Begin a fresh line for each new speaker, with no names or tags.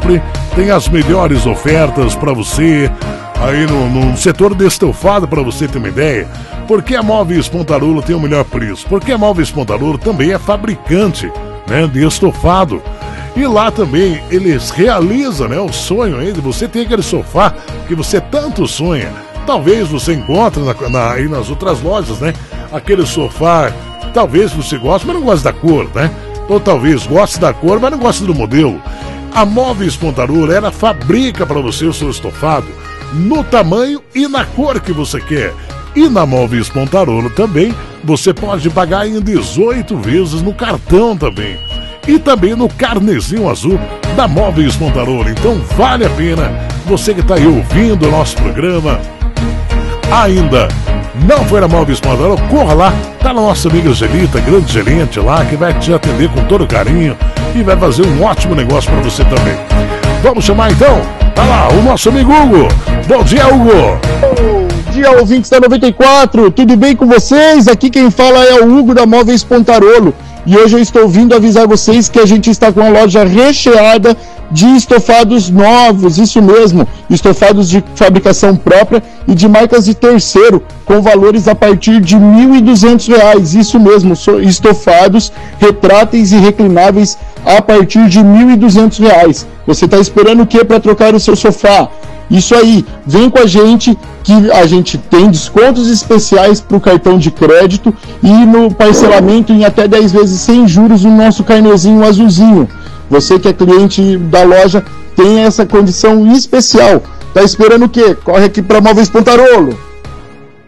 sempre tem as melhores ofertas para você aí no setor de estofado, para você ter uma ideia. Porque a Móveis Pontarolo tem o melhor preço? Porque a Móveis Pontarolo também é fabricante, né, de estofado. E lá também eles realizam, né, o sonho aí de você ter aquele sofá que você tanto sonha. Talvez você encontre aí nas outras lojas, né, aquele sofá, talvez você goste, mas não goste da cor, né? Ou talvez goste da cor, mas não goste do modelo. A Móveis Pontarolo, ela fabrica para você o seu estofado no tamanho e na cor que você quer. E na Móveis Pontarolo também, você pode pagar em 18 vezes no cartão também. E também no carnezinho azul da Móveis Pontarolo. Então vale a pena, você que está aí ouvindo o nosso programa, ainda não foi na Móveis Pontarolo, corra lá, tá na nossa amiga Gelita, grande gerente lá, que vai te atender com todo carinho e vai fazer um ótimo negócio para você também. Vamos chamar então, tá lá, o nosso amigo Hugo. Bom dia, Hugo!
Bom dia, ouvintes da 94, tudo bem com vocês? Aqui quem fala é o Hugo da Móveis Pontarolo. E hoje eu estou vindo avisar vocês que a gente está com uma loja recheada de estofados novos, isso mesmo, estofados de fabricação própria e de marcas de terceiro, com valores a partir de R$ 1.200, isso mesmo, estofados retráteis e reclináveis a partir de R$ 1.200. Você está esperando o que para trocar o seu sofá? Isso aí, vem com a gente que a gente tem descontos especiais para o cartão de crédito e no parcelamento em até 10 vezes sem juros no nosso carnezinho azulzinho. Você que é cliente da loja tem essa condição especial. Tá esperando o quê? Corre aqui para Móveis Pontarolo.